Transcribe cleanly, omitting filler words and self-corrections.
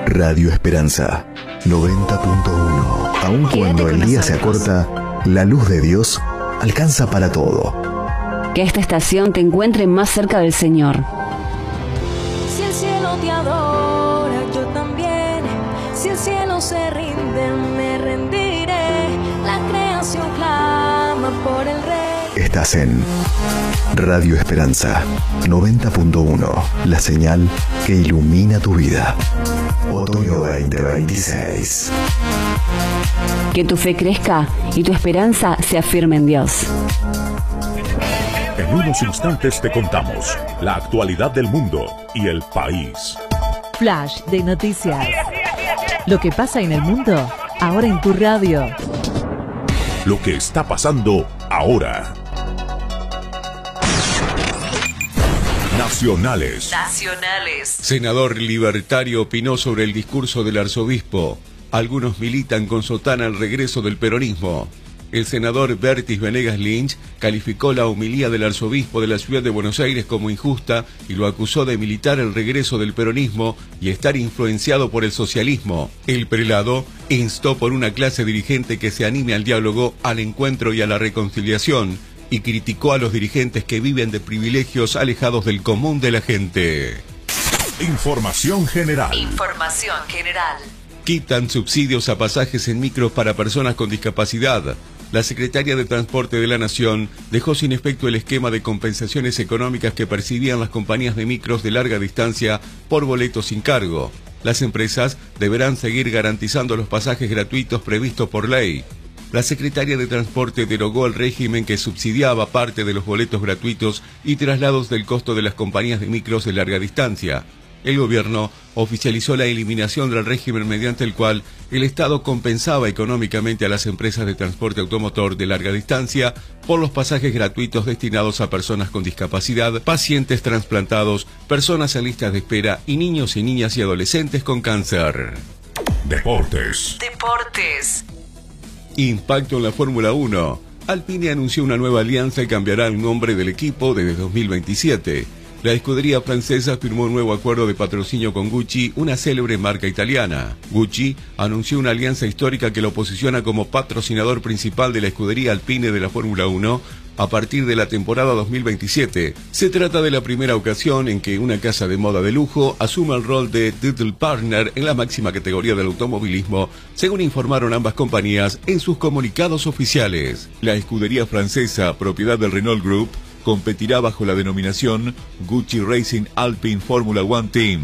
Radio Esperanza 90.1. Aun cuando el día se acorta, la luz de Dios alcanza para todo. Que esta estación te encuentre más cerca del Señor. Si el cielo te adora, yo también. Si el cielo se rinde, me rendiré. La creación clama por el Rey. Estás en Radio Esperanza 90.1, la señal que ilumina tu vida. Otoño 2026. Que tu fe crezca y tu esperanza se afirme en Dios. En unos instantes te contamos la actualidad del mundo y el país. Flash de noticias. Lo que pasa en el mundo, ahora en tu radio. Lo que está pasando ahora. Nacionales. Senador libertario opinó sobre el discurso del arzobispo. Algunos militan con sotana el regreso del peronismo. El senador Bertis Venegas Lynch calificó la homilía del arzobispo de la ciudad de Buenos Aires como injusta y lo acusó de militar el regreso del peronismo y estar influenciado por el socialismo. El prelado instó por una clase dirigente que se anime al diálogo, al encuentro y a la reconciliación, y criticó a los dirigentes que viven de privilegios alejados del común de la gente. Información general. Quitan subsidios a pasajes en micros para personas con discapacidad. La Secretaría de Transporte de la Nación dejó sin efecto el esquema de compensaciones económicas que percibían las compañías de micros de larga distancia por boletos sin cargo. Las empresas deberán seguir garantizando los pasajes gratuitos previstos por ley. La Secretaría de Transporte derogó el régimen que subsidiaba parte de los boletos gratuitos y traslados del costo de las compañías de micros de larga distancia. El gobierno oficializó la eliminación del régimen mediante el cual el Estado compensaba económicamente a las empresas de transporte automotor de larga distancia por los pasajes gratuitos destinados a personas con discapacidad, pacientes trasplantados, personas en listas de espera y niños y niñas y adolescentes con cáncer. Deportes. Impacto en la Fórmula 1. Alpine anunció una nueva alianza y cambiará el nombre del equipo desde 2027. La escudería francesa firmó un nuevo acuerdo de patrocinio con Gucci, una célebre marca italiana. Gucci anunció una alianza histórica que lo posiciona como patrocinador principal de la escudería Alpine de la Fórmula 1 a partir de la temporada 2027. Se trata de la primera ocasión en que una casa de moda de lujo asume el rol de title partner en la máxima categoría del automovilismo, según informaron ambas compañías en sus comunicados oficiales. La escudería francesa, propiedad del Renault Group, competirá bajo la denominación Gucci Racing Alpine Formula One Team.